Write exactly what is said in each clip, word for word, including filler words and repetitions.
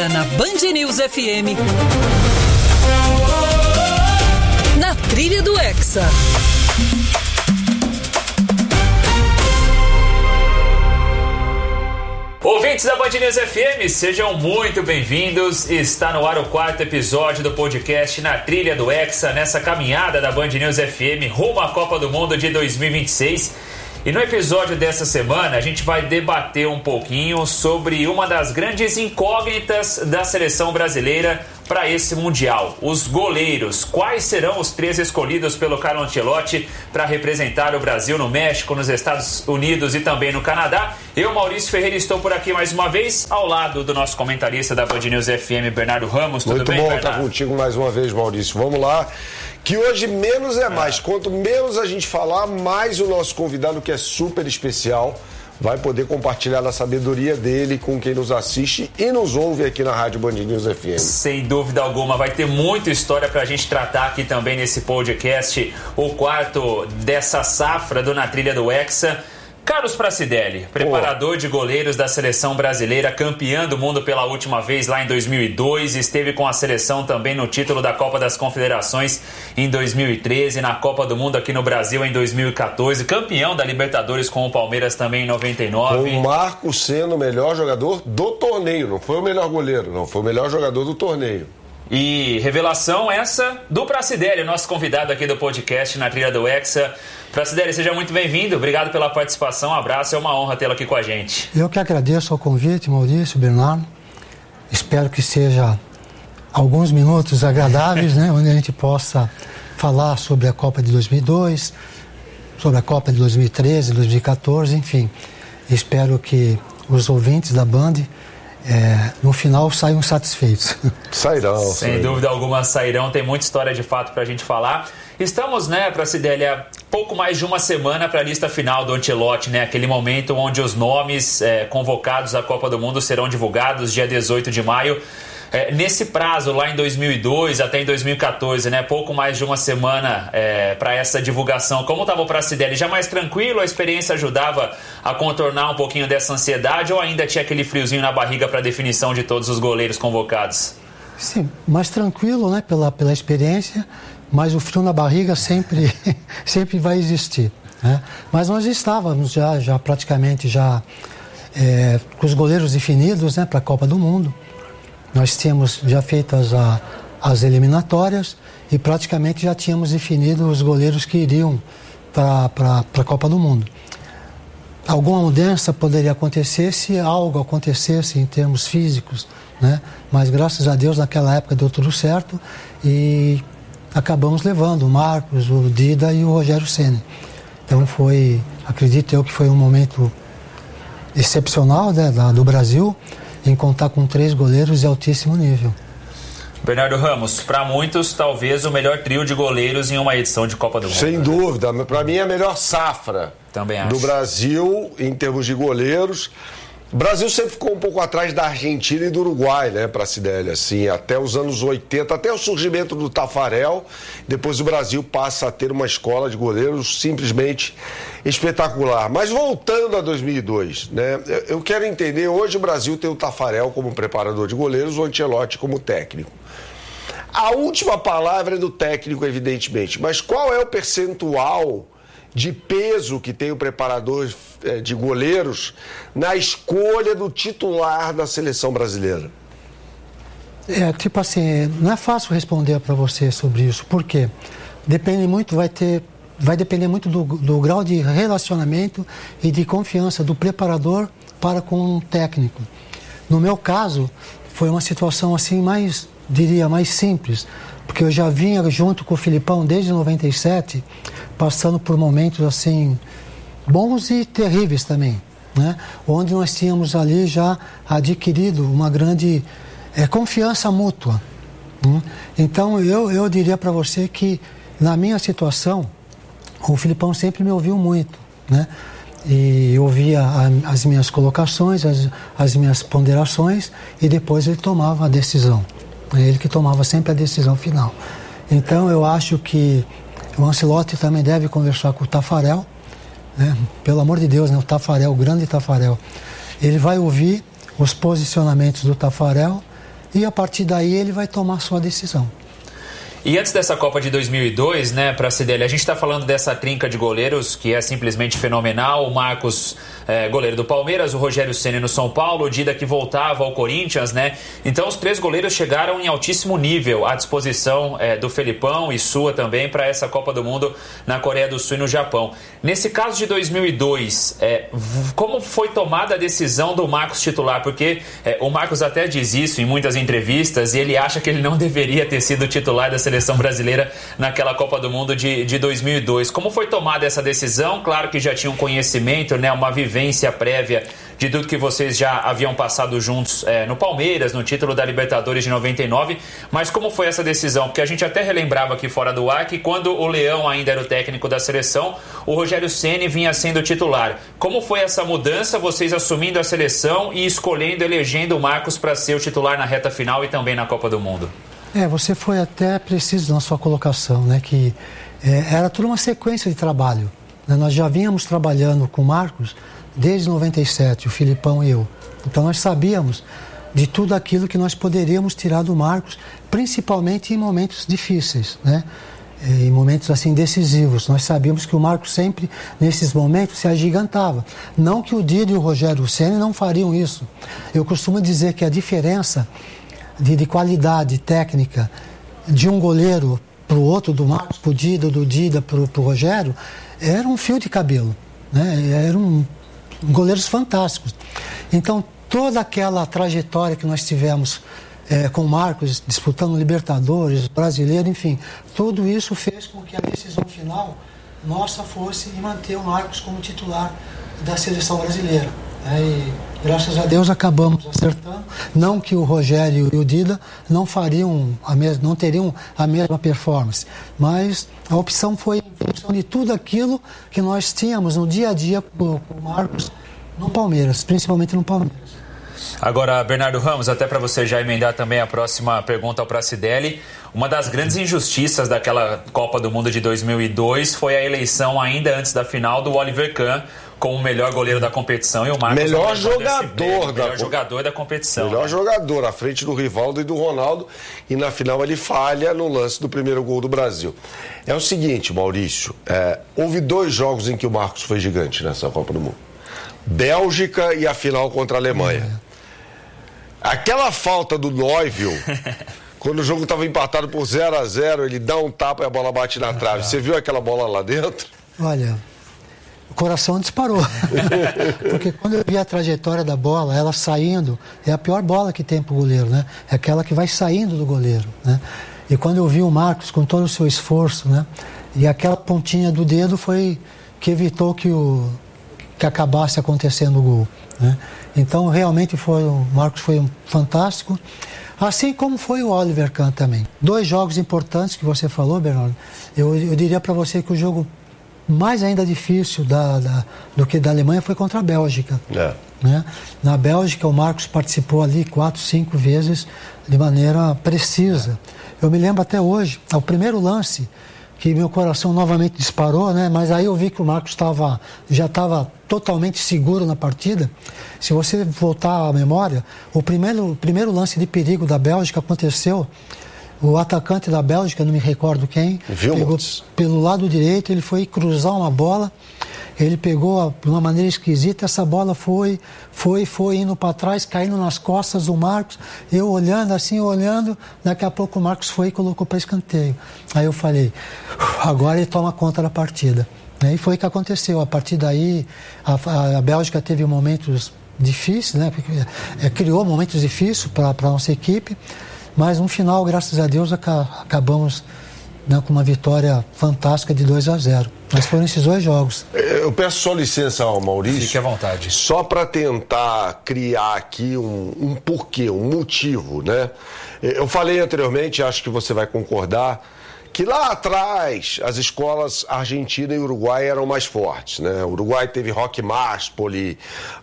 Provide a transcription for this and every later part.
Agora na Band News F M. Na trilha do Hexa. Ouvintes da Band News F M, sejam muito bem-vindos. Está no ar o quarto episódio do podcast Na Trilha do Hexa, nessa caminhada da Band News F M rumo à Copa do Mundo de dois mil e vinte e seis. E no episódio dessa semana a gente vai debater um pouquinho sobre uma das grandes incógnitas da seleção brasileira para esse Mundial, os goleiros. Quais serão os três escolhidos pelo Carlo Ancelotti para representar o Brasil no México, nos Estados Unidos e também no Canadá? Eu, Maurício Ferreira, estou por aqui mais uma vez, ao lado do nosso comentarista da Band News F M, Bernardo Ramos. Tudo Muito bem, bom Bernardo? estar contigo mais uma vez, Maurício. Vamos lá. Que hoje menos é mais. Quanto menos a gente falar, mais o nosso convidado, que é super especial, vai poder compartilhar a sabedoria dele com quem nos assiste e nos ouve aqui na Rádio Band News F M. Sem dúvida alguma, vai ter muita história pra gente tratar aqui também nesse podcast, o quarto dessa safra do Na Trilha do Hexa. Carlos Pracidelli, preparador de goleiros da seleção brasileira, campeão do mundo pela última vez lá em dois mil e dois, esteve com a seleção também no título da Copa das Confederações em dois mil e treze, na Copa do Mundo aqui no Brasil em dois mil e quatorze, campeão da Libertadores com o Palmeiras também em noventa e nove. Com o Marco sendo o melhor jogador do torneio, não foi o melhor goleiro, não, foi o melhor jogador do torneio. E revelação essa do Pracidelli, nosso convidado aqui do podcast Na Trilha do Hexa. Pracidelli, seja muito bem-vindo, obrigado pela participação, um abraço, é uma honra tê-lo aqui com a gente. Eu que agradeço o convite, Maurício, Bernardo. Espero que seja alguns minutos agradáveis, né, onde a gente possa falar sobre a Copa de dois mil e dois, sobre a Copa de dois mil e treze, dois mil e quatorze, enfim. Espero que os ouvintes da Band, É, no final saiam satisfeitos. Sairão. Sem sairão. dúvida alguma sairão, tem muita história de fato pra gente falar. Estamos, né, Pracidelli, há pouco mais de uma semana para a lista final do Ancelotti, né? Aquele momento onde os nomes é, convocados à Copa do Mundo serão divulgados, dia dezoito de maio. É, nesse prazo, lá em dois mil e dois até em dois mil e quatorze, né? Pouco mais de uma semana é, para essa divulgação. Como estava o Pracidelli? Já mais tranquilo? A experiência ajudava a contornar um pouquinho dessa ansiedade ou ainda tinha aquele friozinho na barriga para a definição de todos os goleiros convocados? Sim, mais tranquilo, né? Pela, pela experiência, mas o frio na barriga sempre, sempre vai existir, né? Mas nós estávamos já, já praticamente já é, com os goleiros definidos, né? Para a Copa do Mundo. Nós tínhamos já feito as, a, as eliminatórias e praticamente já tínhamos definido os goleiros que iriam para a Copa do Mundo. Alguma mudança poderia acontecer se algo acontecesse em termos físicos, né? Mas graças a Deus naquela época deu tudo certo e acabamos levando o Marcos, o Dida e o Rogério Ceni. Então foi, acredito eu que foi um momento excepcional, né, da, do Brasil, em contar com três goleiros de altíssimo nível. Bernardo Ramos, para muitos, talvez o melhor trio de goleiros em uma edição de Copa do Mundo. Sem dúvida, para mim é a melhor safra Também acho. do Brasil em termos de goleiros. O Brasil sempre ficou um pouco atrás da Argentina e do Uruguai, né, Pracidelli, assim, até os anos oitenta, até o surgimento do Tafarel. Depois o Brasil passa a ter uma escola de goleiros simplesmente espetacular. Mas voltando a dois mil e dois, né, eu quero entender, hoje o Brasil tem o Tafarel como preparador de goleiros, o Ancelotti como técnico. A última palavra é do técnico, evidentemente, mas qual é o percentual de peso que tem o preparador de goleiros na escolha do titular da seleção brasileira? É, tipo assim, não é fácil responder para você sobre isso, porque depende muito, vai ter, vai depender muito do, do grau de relacionamento e de confiança do preparador para com o técnico. No meu caso, foi uma situação assim mais, diria, mais simples, porque eu já vinha junto com o Filipão desde noventa e sete, passando por momentos assim bons e terríveis também, né? Onde nós tínhamos ali já adquirido uma grande é, confiança mútua, né? Então eu, eu diria para você que na minha situação o Filipão sempre me ouviu muito, né? E ouvia a, as minhas colocações, as, as minhas ponderações e depois ele tomava a decisão. É ele que tomava sempre a decisão final. Então eu acho que o Ancelotti também deve conversar com o Tafarel, né? Pelo amor de Deus, né? O Tafarel, o grande Tafarel. Ele vai ouvir os posicionamentos do Tafarel e a partir daí ele vai tomar sua decisão. E antes dessa Copa de dois mil e dois, né, para a Cidelli, a gente está falando dessa trinca de goleiros que é simplesmente fenomenal. O Marcos, é, goleiro do Palmeiras, o Rogério Ceni no São Paulo, o Dida que voltava ao Corinthians, né? Então os três goleiros chegaram em altíssimo nível à disposição é, do Felipão e sua também para essa Copa do Mundo na Coreia do Sul e no Japão. Nesse caso de dois mil e dois, é, como foi tomada a decisão do Marcos titular? Porque é, o Marcos até diz isso em muitas entrevistas e ele acha que ele não deveria ter sido titular da seleção seleção brasileira naquela Copa do Mundo de, de dois mil e dois. Como foi tomada essa decisão? Claro que já tinha um conhecimento, né, uma vivência prévia de tudo que vocês já haviam passado juntos é, no Palmeiras, no título da Libertadores de noventa e nove, mas como foi essa decisão? Porque a gente até relembrava aqui fora do ar que quando o Leão ainda era o técnico da seleção, o Rogério Ceni vinha sendo titular. Como foi essa mudança, vocês assumindo a seleção e escolhendo, elegendo o Marcos para ser o titular na reta final e também na Copa do Mundo? É, você foi até preciso na sua colocação, né, que é, era tudo uma sequência de trabalho. Né? Nós já vínhamos trabalhando com o Marcos desde noventa e sete, o Filipão e eu. Então nós sabíamos de tudo aquilo que nós poderíamos tirar do Marcos, principalmente em momentos difíceis, né? Em momentos assim decisivos. Nós sabíamos que o Marcos sempre, nesses momentos, se agigantava. Não que o Dida e o Rogério Ceni não fariam isso. Eu costumo dizer que a diferença De, de qualidade técnica de um goleiro para o outro, do Marcos para o Dida, do Dida para o Rogério, era um fio de cabelo, né? Eram goleiros fantásticos. Então, toda aquela trajetória que nós tivemos é, com o Marcos, disputando Libertadores, Brasileiro, enfim, tudo isso fez com que a decisão final nossa fosse em manter o Marcos como titular da seleção brasileira. É, e graças a Deus acabamos acertando. Não que o Rogério e o Dida não fariam a mesma, não teriam a mesma performance, mas a opção foi em função de tudo aquilo que nós tínhamos no dia a dia com o Marcos no Palmeiras, principalmente no Palmeiras. Agora, Bernardo Ramos, até para você já emendar também a próxima pergunta para a Cidelli, uma das grandes injustiças daquela Copa do Mundo de dois mil e dois foi a eleição ainda antes da final do Oliver Kahn como o melhor goleiro da competição e o Marcos melhor jogador da melhor jogador da competição. Melhor né? jogador, à frente do Rivaldo e do Ronaldo, e na final ele falha no lance do primeiro gol do Brasil. É o seguinte, Maurício, é, houve dois jogos em que o Marcos foi gigante nessa Copa do Mundo. Bélgica e a final contra a Alemanha. É. Aquela falta do Neuville, quando o jogo estava empatado por zero a zero, ele dá um tapa e a bola bate na trave. Você viu aquela bola lá dentro? Olha, o coração disparou. Porque quando eu vi a trajetória da bola, ela saindo, é a pior bola que tem pro goleiro, né? É aquela que vai saindo do goleiro, né? E quando eu vi o Marcos com todo o seu esforço, né? E aquela pontinha do dedo foi que evitou que, o, que acabasse acontecendo o gol, né? Então, realmente, foi, o Marcos foi um fantástico. Assim como foi o Oliver Kahn também. Dois jogos importantes que você falou, Bernardo. Eu, eu diria para você que o jogo mais ainda difícil da, da, do que da Alemanha foi contra a Bélgica. É. Né? Na Bélgica, o Marcos participou ali quatro, cinco vezes de maneira precisa. Eu me lembro até hoje, ao primeiro lance, que meu coração novamente disparou, né? Mas aí eu vi que o Marcos tava, já estava totalmente seguro na partida. Se você voltar à memória, o primeiro, o primeiro lance de perigo da Bélgica aconteceu, o atacante da Bélgica, não me recordo quem, pegou pelo lado direito, ele foi cruzar uma bola, ele pegou de uma maneira esquisita, essa bola foi, foi, foi indo para trás, caindo nas costas do Marcos, eu olhando assim, olhando, daqui a pouco o Marcos foi e colocou para escanteio. Aí eu falei, agora ele toma conta da partida. E foi o que aconteceu. A partir daí, a, a Bélgica teve momentos difíceis, né? É, criou momentos difíceis para a nossa equipe, mas no final, graças a Deus, acabamos, né, com uma vitória fantástica de dois a zero. Mas foram esses dois jogos. Eu peço só licença ao Maurício. Fique à vontade. Só para tentar criar aqui um, um porquê, um motivo, né? Eu falei anteriormente, acho que você vai concordar, que lá atrás as escolas Argentina e Uruguai eram mais fortes, né? O Uruguai teve Roque Máspoli,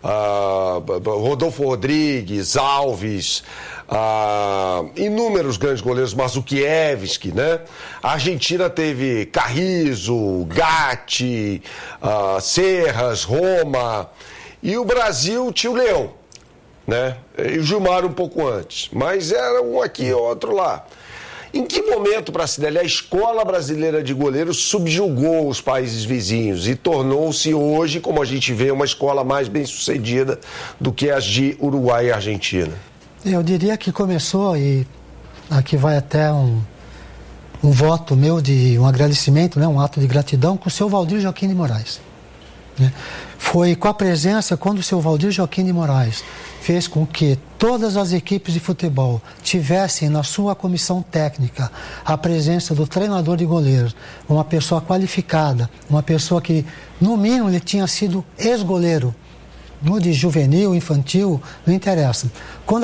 uh, Rodolfo Rodrigues, Alves, uh, inúmeros grandes goleiros, Mazzukiewicz, né? A Argentina teve Carrizo, Gatti, uh, Serras, Roma, e o Brasil tinha o Leão, né? E o Gilmar um pouco antes, mas era um aqui e outro lá. Em que momento, Pracidelli, a Escola Brasileira de Goleiros subjugou os países vizinhos e tornou-se hoje, como a gente vê, uma escola mais bem-sucedida do que as de Uruguai e Argentina? Eu diria que começou, e aqui vai até um, um voto meu, de um agradecimento, né, um ato de gratidão, com o seu Valdir Joaquim de Moraes. Né? Foi com a presença, quando o seu Valdir Joaquim de Moraes fez com que todas as equipes de futebol tivessem na sua comissão técnica a presença do treinador de goleiros, uma pessoa qualificada, uma pessoa que, no mínimo, ele tinha sido ex-goleiro, no de juvenil, infantil, não interessa. Quando